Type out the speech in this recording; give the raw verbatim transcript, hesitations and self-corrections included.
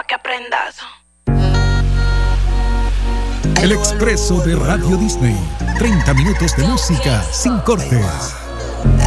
que aprendas. El Expreso de Radio Disney. treinta minutos de música sin cortes.